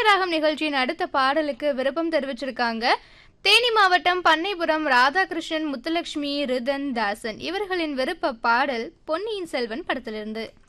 ராகம் நிகழ்ச்சியின் அடுத்த பாடலுக்கு விருப்பம் தெரிவிச்சிருக்காங்க. தேனி மாவட்டம் பண்ணைபுரம் ராதாகிருஷ்ணன், முத்துலட்சுமி, ரிதன், தாசன் இவர்களின் விருப்ப பாடல் பொன்னியின் செல்வன் படத்திலிருந்து.